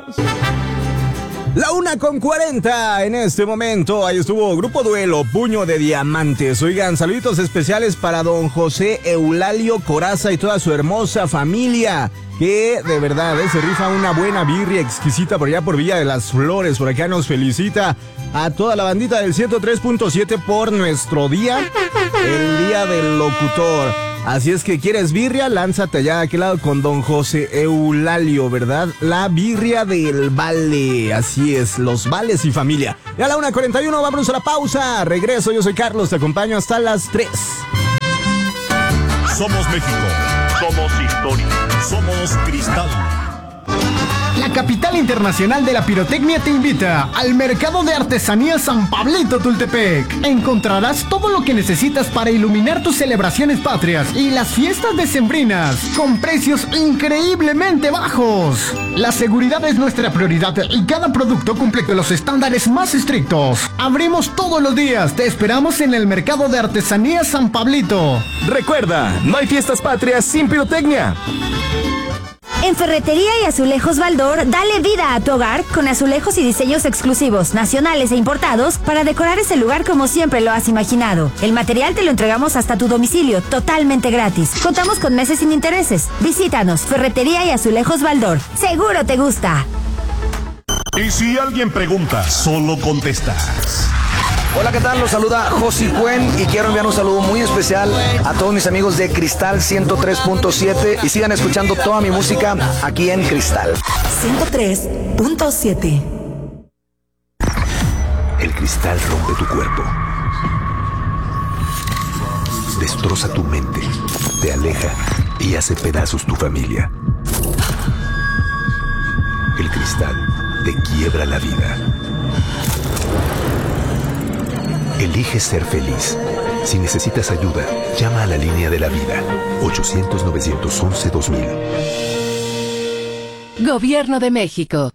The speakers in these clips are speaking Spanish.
La 1:40 en este momento. Ahí estuvo Grupo Duelo, Puño de Diamantes. Oigan, saluditos especiales para don José Eulalio Coraza y toda su hermosa familia, que de verdad se rifa una buena birria exquisita por allá por Villa de las Flores. Por acá nos felicita a toda la bandita del 103.7 por nuestro día, el Día del Locutor. Así es que quieres birria, lánzate allá a aquel lado con don José Eulalio, ¿verdad? La birria del Vale, así es, los Vales y familia. Ya a la 1:41, vámonos a la pausa. Regreso, yo soy Carlos, te acompaño hasta las 3. Somos México, somos historia, somos Cristal. La capital internacional de la pirotecnia te invita al Mercado de Artesanía San Pablito Tultepec. Encontrarás todo lo que necesitas para iluminar tus celebraciones patrias y las fiestas decembrinas con precios increíblemente bajos. La seguridad es nuestra prioridad y cada producto cumple con los estándares más estrictos. Abrimos todos los días. Te esperamos en el Mercado de Artesanía San Pablito. Recuerda, no hay fiestas patrias sin pirotecnia. En Ferretería y Azulejos Baldor, dale vida a tu hogar con azulejos y diseños exclusivos, nacionales e importados para decorar ese lugar como siempre lo has imaginado. El material te lo entregamos hasta tu domicilio, totalmente gratis. Contamos con meses sin intereses. Visítanos, Ferretería y Azulejos Baldor. Seguro te gusta. Y si alguien pregunta, solo contestas. Hola, ¿qué tal? Los saluda Josi Cuen y quiero enviar un saludo muy especial a todos mis amigos de Cristal 103.7 y sigan escuchando toda mi música aquí en Cristal 103.7. El cristal rompe tu cuerpo, destroza tu mente, te aleja y hace pedazos tu familia. El cristal te quiebra la vida. Elige ser feliz. Si necesitas ayuda, llama a la línea de la vida. 800-911-2000. Gobierno de México.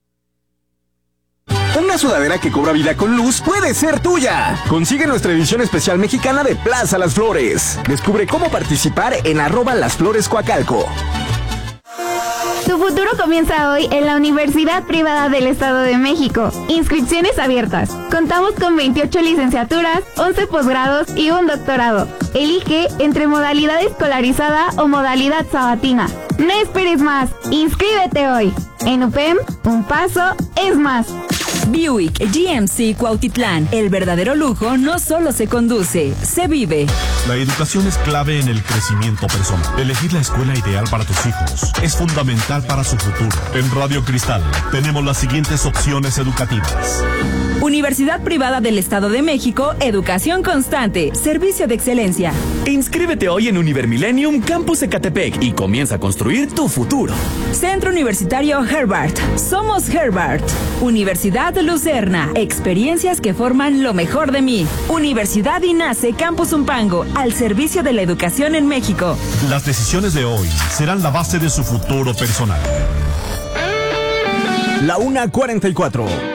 Una sudadera que cobra vida con luz puede ser tuya. Consigue nuestra edición especial mexicana de Plaza Las Flores. Descubre cómo participar en @LasFloresCoacalco. Tu futuro comienza hoy en la Universidad Privada del Estado de México. Inscripciones abiertas. Contamos con 28 licenciaturas, 11 posgrados y un doctorado. Elige entre modalidad escolarizada o modalidad sabatina. No esperes más. Inscríbete hoy. En UPEM, un paso es más. Buick GMC Cuautitlán. El verdadero lujo no solo se conduce, se vive. La educación es clave en el crecimiento personal. Elegir la escuela ideal para tus hijos es fundamental para su futuro. En Radio Cristal tenemos las siguientes opciones educativas. Universidad Privada del Estado de México, educación constante, servicio de excelencia. Inscríbete hoy en Univermillennium Campus Ecatepec y comienza a construir tu futuro. Centro Universitario Herbart. Somos Herbart. Universidad Lucerna. Experiencias que forman lo mejor de mí. Universidad INACE Campus Umpango. Al servicio de la educación en México. Las decisiones de hoy serán la base de su futuro personal. La 1:44.